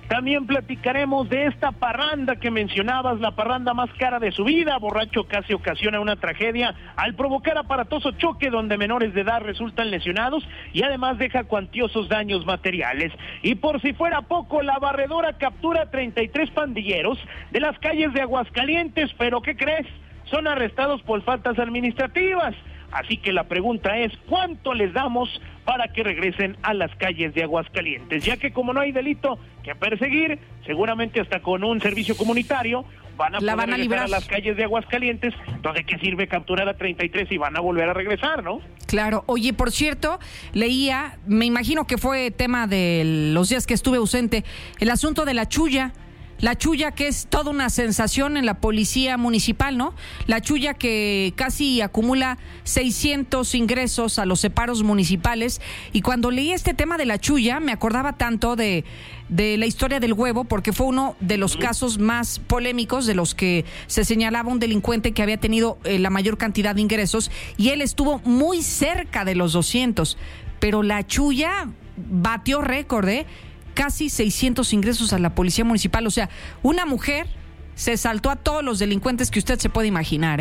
También platicaremos de esta parranda que mencionabas, la parranda más cara de su vida. Borracho casi ocasiona una tragedia al provocar aparatoso choque donde menores de edad resultan lesionados y además deja cuantiosos daños materiales. Y por si fuera poco, la barredora captura 33 pandilleros de las calles de Aguascalientes, pero ¿qué crees? Son arrestados por faltas administrativas. Así que la pregunta es, ¿cuánto les damos para que regresen a las calles de Aguascalientes? Ya que como no hay delito que perseguir, seguramente hasta con un servicio comunitario van a poder regresar a las calles de Aguascalientes. Entonces, ¿qué sirve capturar a 33 y van a volver a regresar, no? Claro. Oye, por cierto, leía, me imagino que fue tema de los días que estuve ausente, el asunto de la chulla. La chulla, que es toda una sensación en la policía municipal, ¿no? La chulla que casi acumula 600 ingresos a los separos municipales. Y cuando leí este tema de la chulla, me acordaba tanto de la historia del huevo, porque fue uno de los casos más polémicos de los que se señalaba un delincuente que había tenido la mayor cantidad de ingresos, y él estuvo muy cerca de los 200. Pero la chulla batió récord, casi 600 ingresos a la policía municipal. O sea, una mujer se saltó a todos los delincuentes que usted se puede imaginar,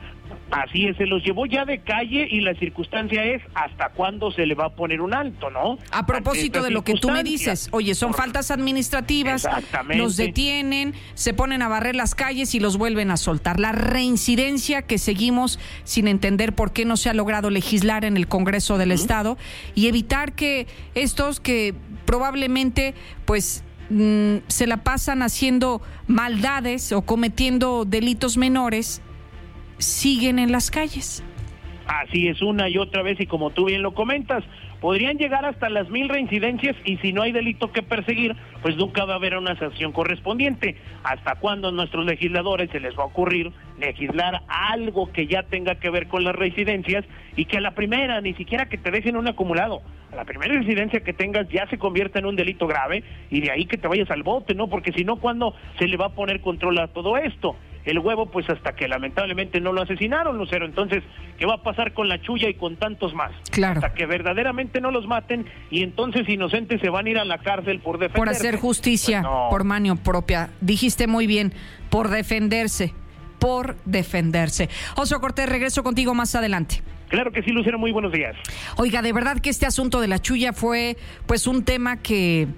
Así es, se los llevó ya de calle y la circunstancia es hasta cuándo se le va a poner un alto, ¿no? A propósito de lo que tú me dices, oye, son faltas administrativas, los detienen, se ponen a barrer las calles y los vuelven a soltar. La reincidencia que seguimos sin entender por qué no se ha logrado legislar en el Congreso del Estado y evitar que estos que probablemente pues se la pasan haciendo maldades o cometiendo delitos menores siguen en las calles. Así es, una y otra vez, y como tú bien lo comentas, podrían llegar hasta las 1000 reincidencias y si no hay delito que perseguir, pues nunca va a haber una sanción correspondiente. ¿Hasta cuándo a nuestros legisladores se les va a ocurrir legislar algo que ya tenga que ver con las reincidencias y que a la primera, ni siquiera que te dejen un acumulado, a la primera reincidencia que tengas ya se convierta en un delito grave y de ahí que te vayas al bote, ¿no? Porque si no, ¿cuándo se le va a poner control a todo esto? El huevo, pues hasta que lamentablemente no lo asesinaron, Lucero. Entonces, ¿qué va a pasar con la chulla y con tantos más? Claro. Hasta que verdaderamente no los maten y entonces inocentes se van a ir a la cárcel por defenderse. Por hacer justicia, pues no. Por mano propia. Dijiste muy bien, por defenderse. Oso Cortés, regreso contigo más adelante. Claro que sí, Lucero, muy buenos días. Oiga, de verdad que este asunto de la chulla fue pues un tema que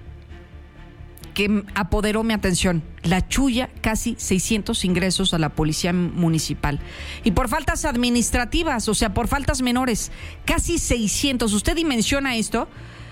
apoderó mi atención. La chulla, casi 600 ingresos a la policía municipal. Y por faltas administrativas, o sea, por faltas menores, casi 600. Usted dimensiona esto,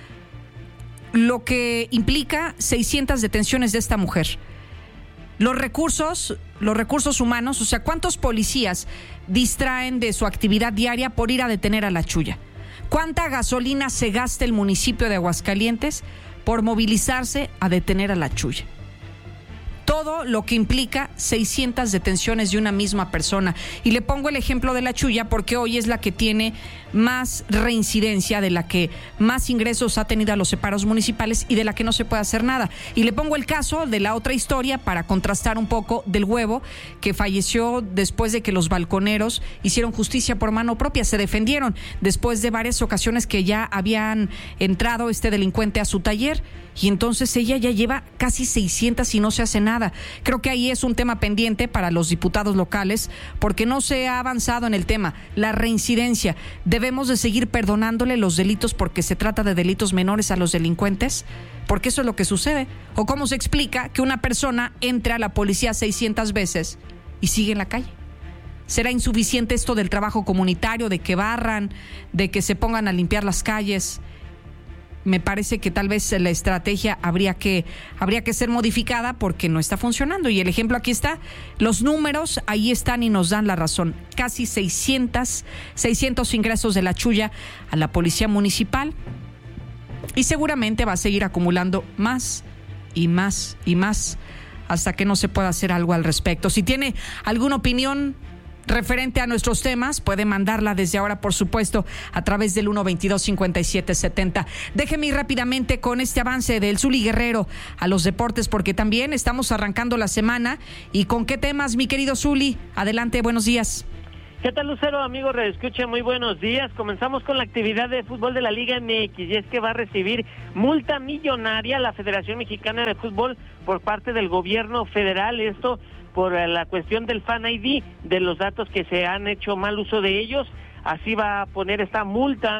lo que implica 600 detenciones de esta mujer. Los recursos humanos, o sea, ¿cuántos policías distraen de su actividad diaria por ir a detener a la chulla? ¿Cuánta gasolina se gasta el municipio de Aguascalientes por movilizarse a detener a la chulla? Todo lo que implica 600 detenciones de una misma persona. Y le pongo el ejemplo de la chulla porque hoy es la que tiene más reincidencia, de la que más ingresos ha tenido a los separos municipales y de la que no se puede hacer nada. Y le pongo el caso de la otra historia para contrastar un poco, del huevo, que falleció después de que los balconeros hicieron justicia por mano propia, se defendieron después de varias ocasiones que ya habían entrado este delincuente a su taller. Y entonces ella ya lleva casi 600 y no se hace nada. Creo que ahí es un tema pendiente para los diputados locales porque no se ha avanzado en el tema. La reincidencia. ¿Debemos de seguir perdonándole los delitos porque se trata de delitos menores a los delincuentes? Porque eso es lo que sucede. ¿O cómo se explica que una persona entre a la policía 600 veces y sigue en la calle? ¿Será insuficiente esto del trabajo comunitario, de que barran, de que se pongan a limpiar las calles? Me parece que tal vez la estrategia habría que ser modificada porque no está funcionando. Y el ejemplo aquí está, los números ahí están y nos dan la razón. Casi 600 ingresos de la chulla a la policía municipal y seguramente va a seguir acumulando más y más y más hasta que no se pueda hacer algo al respecto. Si tiene alguna opinión referente a nuestros temas, puede mandarla desde ahora, por supuesto, a través del 122-5770. Déjeme ir rápidamente con este avance del Zuli Guerrero a los deportes, porque también estamos arrancando la semana. ¿Y con qué temas, mi querido Zuli? Adelante, buenos días. ¿Qué tal, Lucero? Amigo redescucha, muy buenos días. Comenzamos con la actividad de fútbol de la Liga MX, y es que va a recibir multa millonaria la Federación Mexicana de Fútbol por parte del gobierno federal. Esto por la cuestión del Fan ID, de los datos que se han hecho mal uso de ellos. Así va a poner esta multa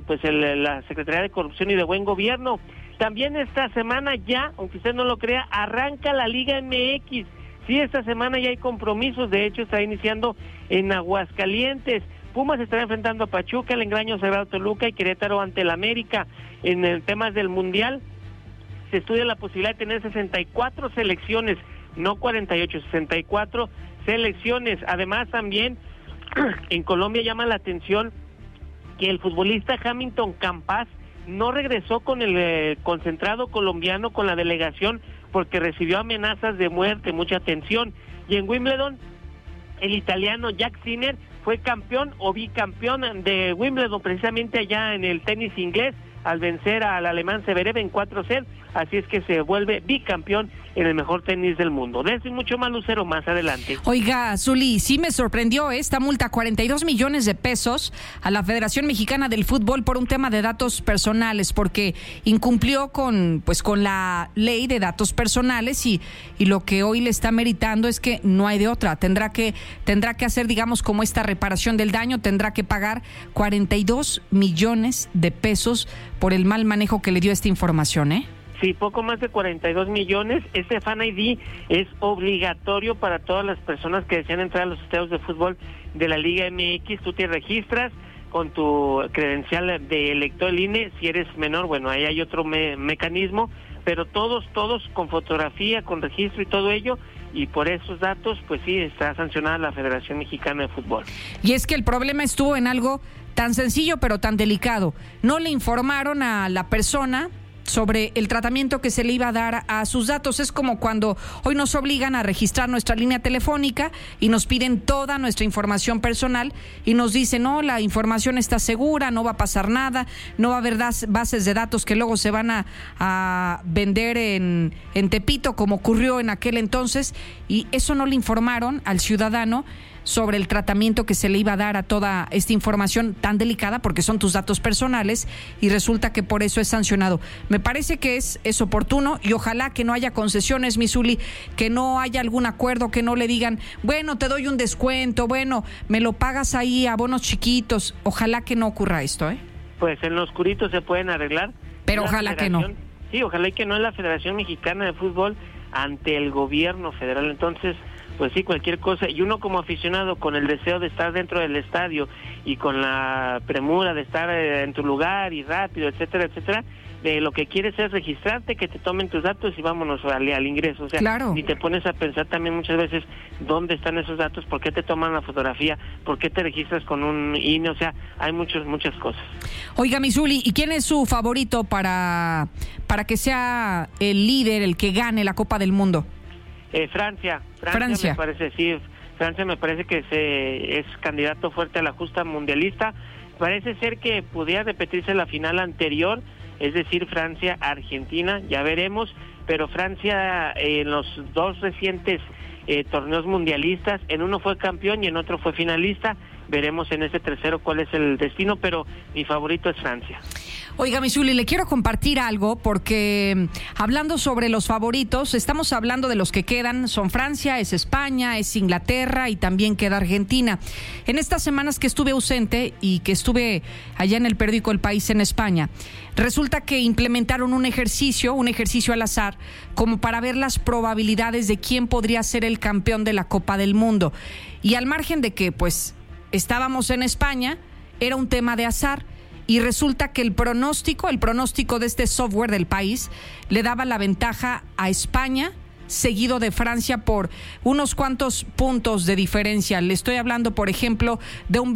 la Secretaría de Corrupción y de Buen Gobierno. También esta semana ya, aunque usted no lo crea, arranca la Liga MX. Sí, esta semana ya hay compromisos, de hecho está iniciando en Aguascalientes. Pumas estará enfrentando a Pachuca, el Engraño Sagrado Toluca y Querétaro ante el América. En el temas del Mundial se estudia la posibilidad de tener 64 selecciones, no 48, 64 selecciones. Además también en Colombia llama la atención que el futbolista Hamilton Campas no regresó con el concentrado colombiano, con la delegación, porque recibió amenazas de muerte, mucha tensión. Y en Wimbledon, el italiano Jack Sinner fue campeón o bicampeón de Wimbledon, precisamente allá en el tenis inglés, al vencer al alemán Zverev en 4 sets, así es que se vuelve bicampeón en el mejor tenis del mundo. De eso y mucho más, Lucero, más adelante. Oiga, Zuli, sí me sorprendió esta multa, 42 millones de pesos a la Federación Mexicana del Fútbol por un tema de datos personales, porque incumplió con la ley de datos personales y lo que hoy le está meritando es que no hay de otra, tendrá que hacer, digamos, como esta reparación del daño, tendrá que pagar 42 millones de pesos por el mal manejo que le dio esta información, ¿eh? Sí, poco más de 42 millones. Este Fan ID es obligatorio para todas las personas que desean entrar a los estadios de fútbol de la Liga MX. Tú te registras con tu credencial de elector del INE. Si eres menor, bueno, ahí hay otro mecanismo, pero todos con fotografía, con registro y todo ello, y por esos datos, pues sí, está sancionada la Federación Mexicana de Fútbol. Y es que el problema estuvo en algo tan sencillo pero tan delicado. No le informaron a la persona sobre el tratamiento que se le iba a dar a sus datos. Es como cuando hoy nos obligan a registrar nuestra línea telefónica y nos piden toda nuestra información personal y nos dicen, no, la información está segura, no va a pasar nada, no va a haber bases de datos que luego se van a vender en Tepito, como ocurrió en aquel entonces, y eso no le informaron al ciudadano sobre el tratamiento que se le iba a dar a toda esta información tan delicada, porque son tus datos personales, y resulta que por eso es sancionado. Me parece que es oportuno, y ojalá que no haya concesiones, Misuli, que no haya algún acuerdo, que no le digan, bueno, te doy un descuento, bueno, me lo pagas ahí a bonos chiquitos. Ojalá que no ocurra esto, ¿eh? Pues en lo oscurito se pueden arreglar. Pero ojalá que no. Sí, ojalá y que no es la Federación Mexicana de Fútbol ante el gobierno federal. Entonces, pues sí, cualquier cosa, y uno como aficionado con el deseo de estar dentro del estadio y con la premura de estar en tu lugar y rápido, etcétera, etcétera, lo que quieres es registrarte, que te tomen tus datos y vámonos al ingreso. O sea, claro. Ni te pones a pensar también muchas veces dónde están esos datos, por qué te toman la fotografía, por qué te registras con un INE, o sea, hay muchas cosas. Oiga, Misuli, ¿y quién es su favorito para que sea el líder, el que gane la Copa del Mundo? Francia. Me parece, sí, Francia me parece que es candidato fuerte a la justa mundialista. Parece ser que pudiera repetirse la final anterior, es decir, Francia-Argentina, ya veremos, pero Francia en los dos recientes torneos mundialistas, en uno fue campeón y en otro fue finalista. Veremos en ese tercero cuál es el destino, pero mi favorito es Francia. Oiga, Misuli, le quiero compartir algo porque hablando sobre los favoritos, estamos hablando de los que quedan, son Francia, es España, es Inglaterra y también queda Argentina. En estas semanas que estuve ausente y que estuve allá en el periódico El País en España, resulta que implementaron un ejercicio al azar, como para ver las probabilidades de quién podría ser el campeón de la Copa del Mundo. Y al margen de que, pues, estábamos en España, era un tema de azar. Y resulta que el pronóstico de este software del País le daba la ventaja a España, seguido de Francia por unos cuantos puntos de diferencia. Le estoy hablando, por ejemplo, de un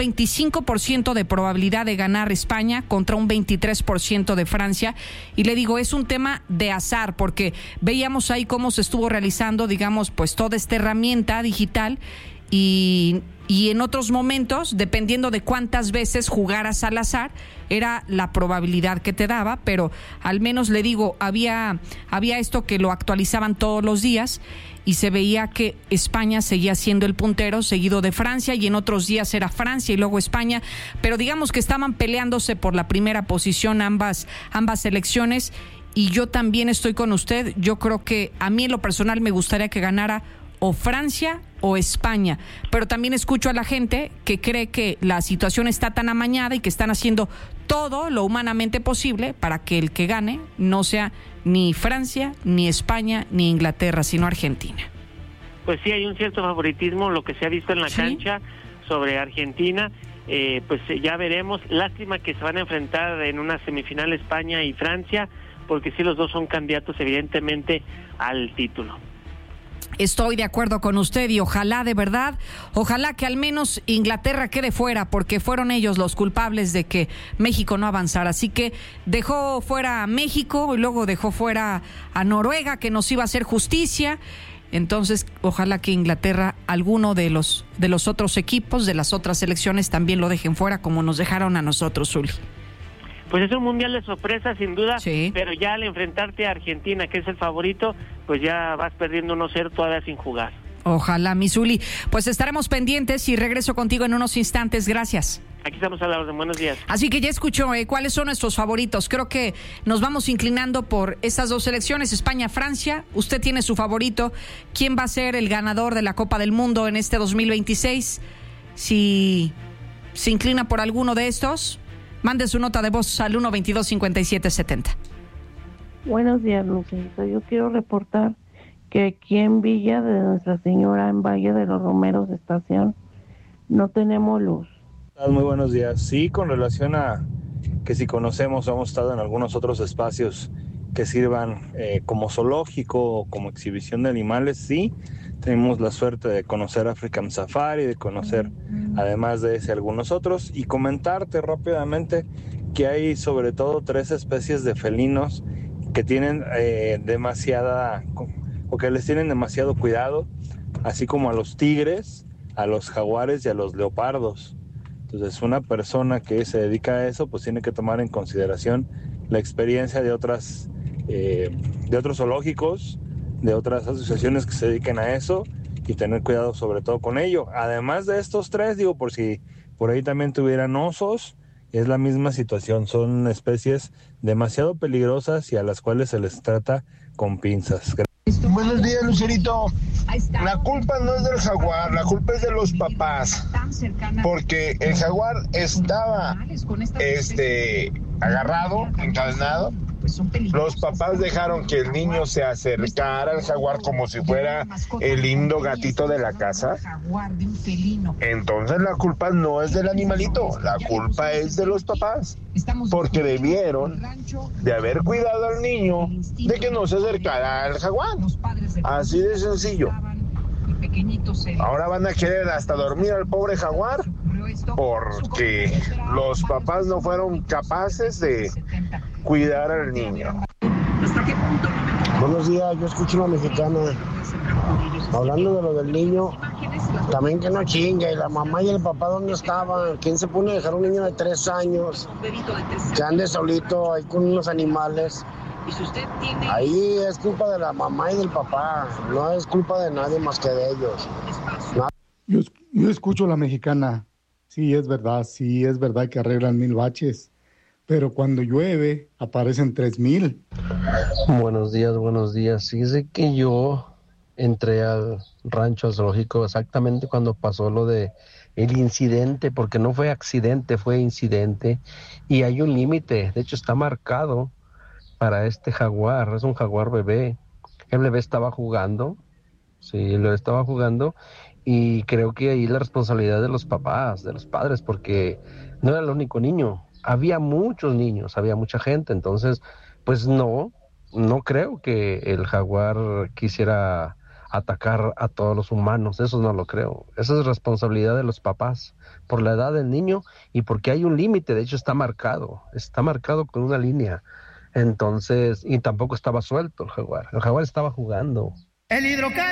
25% de probabilidad de ganar España contra un 23% de Francia. Y le digo, es un tema de azar, porque veíamos ahí cómo se estuvo realizando, digamos, pues toda esta herramienta digital, y y en otros momentos, dependiendo de cuántas veces jugaras al azar, era la probabilidad que te daba, pero al menos le digo, había esto que lo actualizaban todos los días y se veía que España seguía siendo el puntero, seguido de Francia, y en otros días era Francia y luego España, pero digamos que estaban peleándose por la primera posición ambas selecciones, y yo también estoy con usted. Yo creo que a mí en lo personal me gustaría que ganara o Francia o España, pero también escucho a la gente que cree que la situación está tan amañada y que están haciendo todo lo humanamente posible para que el que gane no sea ni Francia, ni España, ni Inglaterra, sino Argentina. Pues sí, hay un cierto favoritismo, lo que se ha visto en la cancha sobre Argentina, pues ya veremos. Lástima que se van a enfrentar en una semifinal España y Francia, porque sí, los dos son candidatos evidentemente al título. Estoy de acuerdo con usted y ojalá, de verdad, ojalá que al menos Inglaterra quede fuera, porque fueron ellos los culpables de que México no avanzara. Así que dejó fuera a México y luego dejó fuera a Noruega, que nos iba a hacer justicia. Entonces, ojalá que Inglaterra, alguno de los otros equipos, de las otras selecciones, también lo dejen fuera, como nos dejaron a nosotros, Zuli. Pues es un mundial de sorpresa, sin duda, sí, pero ya al enfrentarte a Argentina, que es el favorito, pues ya vas perdiendo 1-0 todavía sin jugar. Ojalá, mi Zuli. Pues estaremos pendientes y regreso contigo en unos instantes. Gracias. Aquí estamos a la orden. Buenos días. Así que ya escuchó cuáles son nuestros favoritos. Creo que nos vamos inclinando por estas dos selecciones, España-Francia. Usted tiene su favorito. ¿Quién va a ser el ganador de la Copa del Mundo en este 2026? Si se inclina por alguno de estos, mande su nota de voz al 122-5770. Buenos días, Lucerito. Yo quiero reportar que aquí en Villa de Nuestra Señora, en Valle de los Romeros Estación, no tenemos luz. Muy buenos días. Sí, con relación a que si conocemos o hemos estado en algunos otros espacios que sirvan como zoológico o como exhibición de animales, sí, tenemos la suerte de conocer African Safari, de conocer además de ese algunos otros, y comentarte rápidamente que hay sobre todo 3 especies de felinos que tienen que les tienen demasiado cuidado, así como a los tigres, a los jaguares y a los leopardos. Entonces, una persona que se dedica a eso, pues tiene que tomar en consideración la experiencia de otros zoológicos, de otras asociaciones que se dediquen a eso, y tener cuidado sobre todo con ello. Además de estos 3, digo, por si por ahí también tuvieran osos, es la misma situación. Son especies demasiado peligrosas y a las cuales se les trata con pinzas. Buenos días, Lucerito. La culpa no es del jaguar, la culpa es de los papás, porque el jaguar estaba agarrado, encadenado. Los papás dejaron que el niño se acercara al jaguar como si fuera el lindo gatito de la casa. Entonces la culpa no es del animalito, la culpa es de los papás, porque debieron de haber cuidado al niño de que no se acercara al jaguar. Así de sencillo. Ahora van a querer hasta dormir al pobre jaguar porque los papás no fueron capaces de cuidar al niño. Buenos días, yo escucho una mexicana hablando de lo del niño, también que no chinga, y la mamá y el papá ¿dónde estaban? ¿Quién se pone a dejar un niño de 3 años que ande solito ahí con unos animales? Ahí es culpa de la mamá y del papá, no es culpa de nadie más que de ellos. Yo escucho la mexicana, sí es verdad que arreglan 1000 baches, pero cuando llueve aparecen 3000. Buenos días. Fíjese que yo entré al rancho zoológico exactamente cuando pasó lo de el incidente, porque no fue accidente, fue incidente, y hay un límite, de hecho está marcado para este jaguar, es un jaguar bebé. El bebé estaba jugando, y creo que ahí la responsabilidad de los papás, de los padres, porque no era el único niño, había muchos niños, había mucha gente, entonces pues no creo que el jaguar quisiera atacar a todos los humanos, eso no lo creo. Esa es responsabilidad de los papás, por la edad del niño y porque hay un límite, de hecho está marcado con una línea. Entonces, y tampoco estaba suelto el jaguar estaba jugando. El hidrocar